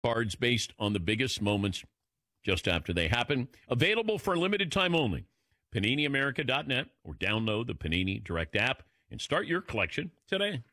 Cards based on the biggest moments just after they happen. Available for a limited time only. PaniniAmerica.net or download the Panini Direct app and start your collection today.